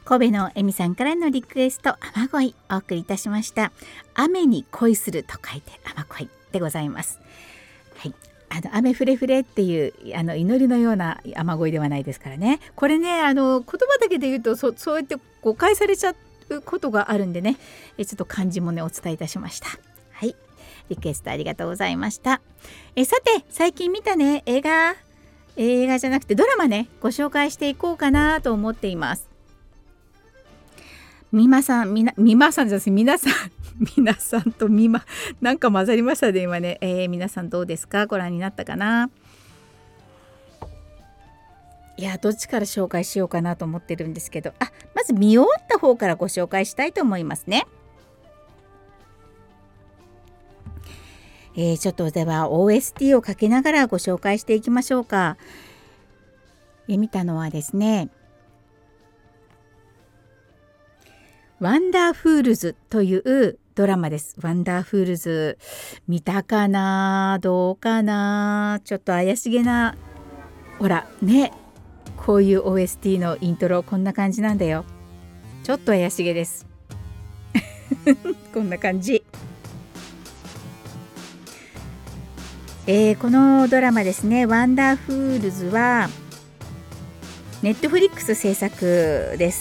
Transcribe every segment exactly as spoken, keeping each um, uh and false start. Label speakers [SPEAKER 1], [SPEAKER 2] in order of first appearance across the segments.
[SPEAKER 1] 神戸のえみさんからのリクエスト、雨恋お送りいたしました。雨に恋すると書いて雨恋でございます。はい、あの雨ふれふれっていうあの祈りのような雨恋ではないですからね。これね、あの言葉だけで言うと そ, そうやって誤解されちゃうことがあるんでね、えちょっと漢字もねお伝えいたしました。はい、リクエストありがとうございました。えさて、最近見たね映画映画じゃなくてドラマね、ご紹介していこうかなと思っています。みまさん、みな、みまさんじゃなくて皆さん皆さんとみまなんか混ざりましたね今ね、えー、皆さんどうですか、ご覧になったかな。いや、どっちから紹介しようかなと思ってるんですけど、あ、まず見終わった方からご紹介したいと思いますね。えー、ちょっとでは オーエスティー をかけながらご紹介していきましょうか。え見たのはですね、ワンダーフールズというドラマです。ワンダーフールズ見たかな、どうかな。ちょっと怪しげな、ほらね、こういう オーエスティー のイントロこんな感じなんだよ。ちょっと怪しげですこんな感じ。えー、このドラマですね、ワンダーフールズはネットフリックス制作です。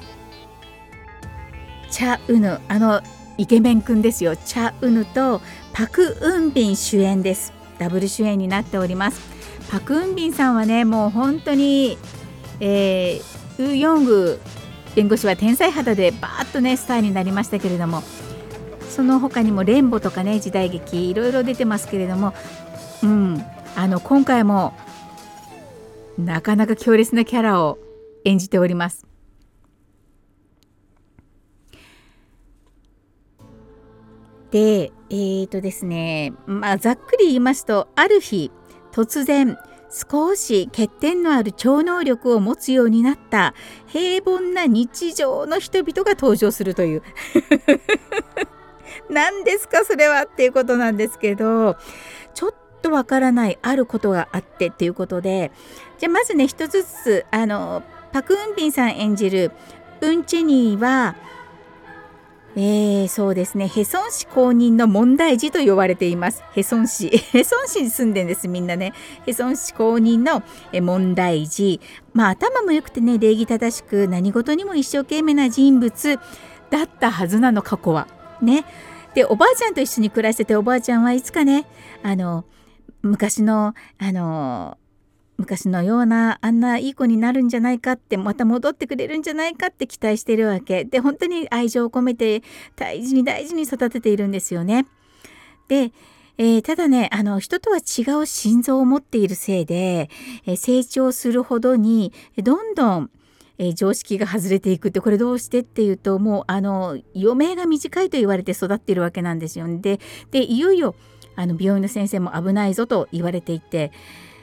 [SPEAKER 1] チャウヌ、あのイケメンくんですよ。チャウヌとパクウンビン主演です。ダブル主演になっております。パクウンビンさんはね、もう本当に、えー、ウ・ヨング弁護士は天才肌でバーッとねスターになりましたけれども、その他にもレンボとかね、時代劇いろいろ出てますけれども、うん、あの今回もなかなか強烈なキャラを演じております。で、えーとですね、まあ、ざっくり言いますと、ある日突然少し欠点のある超能力を持つようになった平凡な日常の人々が登場するという何ですかそれはっていうことなんですけど、ちょっとわからないあることがあってっていうことで、じゃあまずね一つずつ、あのパク・ウンビンさん演じるウンチェニーは、えー、そうですね、ヘソン市公認の問題児と呼ばれています。ヘソン市ヘソン市に住んでんです、みんなね。ヘソン市公認の問題児、まあ頭も良くてね、礼儀正しく何事にも一生懸命な人物だったはずなの、過去はね。で、おばあちゃんと一緒に暮らしてて、おばあちゃんはいつかね、あの昔のあの昔のようなあんないい子になるんじゃないかって、また戻ってくれるんじゃないかって期待しているわけで、本当に愛情を込めて大事に大事に育てているんですよね。で、えー、ただね、あの人とは違う心臓を持っているせいで、えー、成長するほどにどんどん、えー、常識が外れていくって、これどうしてっていうと、もうあの余命が短いと言われて育っているわけなんですよね。で、でいよいよあの病院の先生も危ないぞと言われていて、